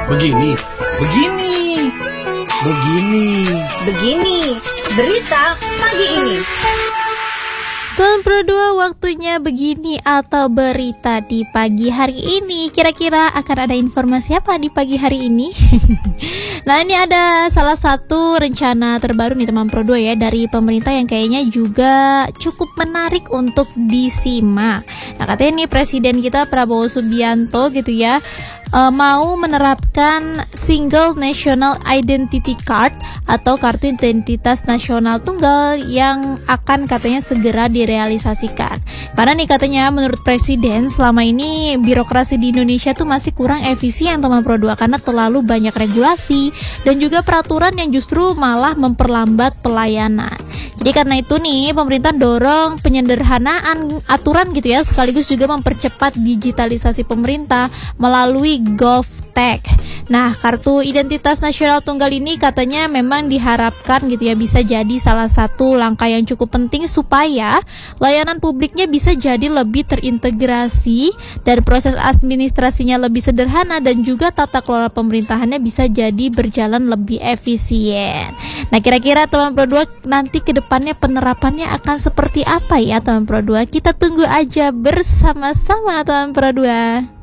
Begini, begini, Begini, berita pagi ini. Tahun Pro 2 waktunya begini atau berita di pagi hari ini. Kira-kira akan ada informasi apa di pagi hari ini? Nah, ini ada salah satu rencana terbaru nih teman Pro 2 ya dari pemerintah yang kayaknya juga cukup menarik untuk disimak. Nah, katanya nih Presiden kita Prabowo Subianto gitu ya mau menerapkan Single National Identity Card atau kartu identitas nasional tunggal yang akan katanya segera direalisasikan. Karena nih katanya menurut Presiden selama ini birokrasi di Indonesia tuh masih kurang efisien teman Pro 2 karena terlalu banyak regulasi dan juga peraturan yang justru malah memperlambat pelayanan. Jadi karena itu nih pemerintah dorong penyederhanaan aturan gitu ya, sekaligus juga mempercepat digitalisasi pemerintah melalui GovTech. Nah, kartu identitas nasional tunggal ini katanya memang diharapkan gitu ya bisa jadi salah satu langkah yang cukup penting supaya layanan publiknya bisa jadi lebih terintegrasi dan proses administrasinya lebih sederhana dan juga tata kelola pemerintahannya bisa jadi berjalan lebih efisien. Nah, kira-kira teman Pro 2 nanti ke depannya penerapannya akan seperti apa ya teman Pro 2? Kita tunggu aja bersama-sama teman Pro 2.